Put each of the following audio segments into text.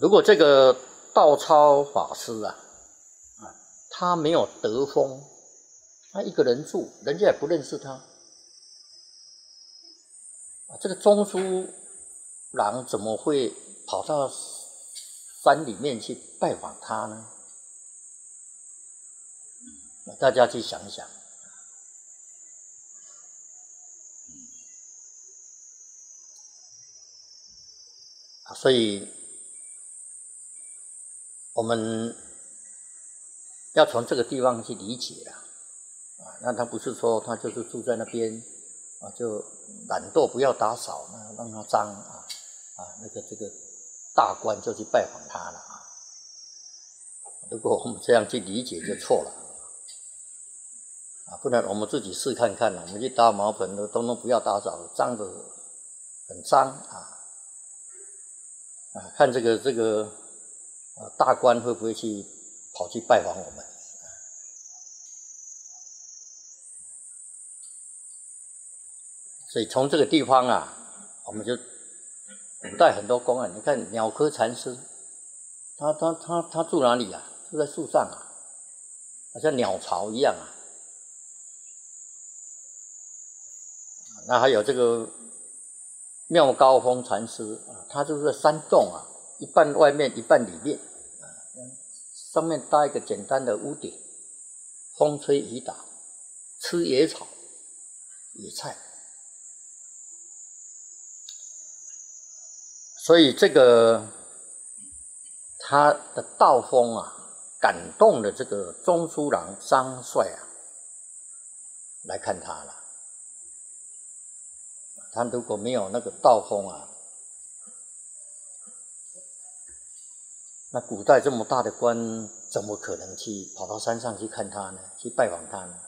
如果这个道超法师啊，他没有得风，他一个人住，人家也不认识他，这个中书郎怎么会跑到山里面去拜访他呢？大家去想想。所以我们要从这个地方去理解啦。那他不是说他就是住在那边就懒惰不要打扫，让他脏这个大官就去拜访他了如果我们这样去理解就错了不然我们自己试看看我们去搭茅棚的通通不要打扫，脏的很脏看这个大官会不会跑去拜访我们？所以从这个地方我们就古代很多公案，你看鸟窠禅师，他住哪里住在树上好像鸟巢一样那还有这个妙高峰禅师他就是在山洞一半外面一半里面上面搭一个简单的屋顶，风吹雨打，吃野草野菜。所以这个他的道风感动了这个中书郎张帅来看他了。他如果没有那个道风那古代这么大的官怎么可能去跑到山上去看他呢？去拜访他呢？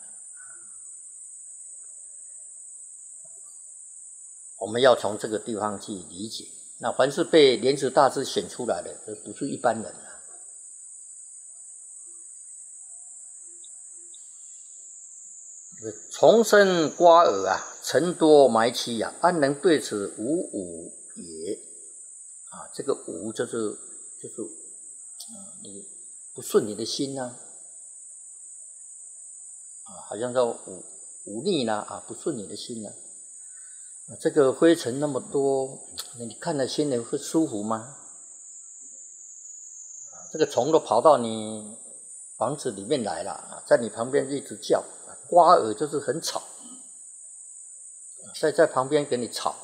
我们要从这个地方去理解。那凡是被莲池大师选出来的，这不是一般人重生瓜尔尘多埋期安能对此无武也这个武就是你不顺你的心好像叫忤逆不顺你的心这个灰尘那么多，你看了心里会舒服吗？这个虫都跑到你房子里面来了在你旁边一直叫，瓜尔就是很吵，在旁边给你吵，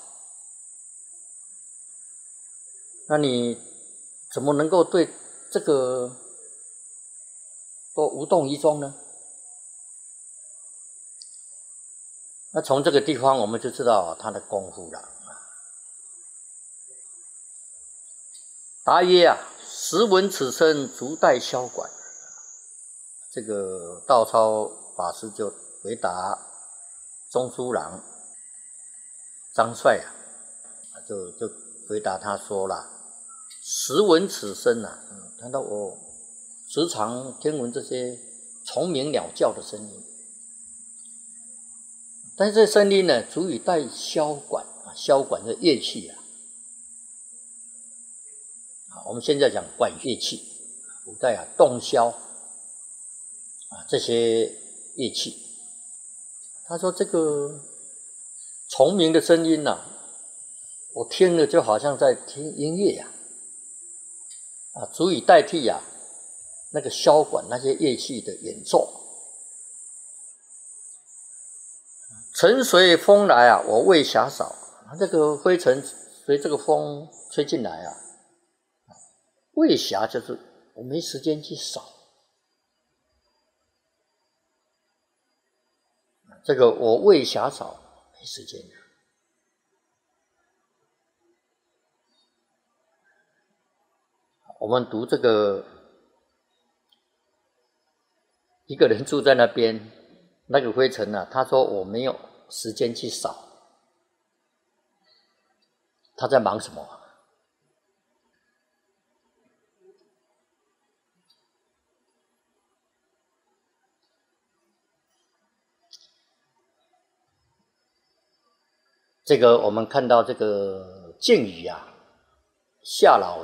那你怎么能够对这个都无动于衷呢？那从这个地方我们就知道他的功夫了。答曰时闻此声，足待萧管。这个道超法师就回答中书郎张帅就回答他说了，时闻此声谈到我时常听闻这些虫鸣鸟叫的声音，但是这声音呢，足以带箫管箫管的乐器我们现在讲管乐器，古代洞箫这些乐器。他说这个虫鸣的声音我听了就好像在听音乐足以代替那个箫管那些乐器的演奏。尘随风来我未暇扫。这个灰尘随这个风吹进来未暇就是我没时间去扫。这个我未暇扫，没时间我们读这个一个人住在那边，那个灰尘他说我没有时间去扫，他在忙什么？这个我们看到这个靖宇夏老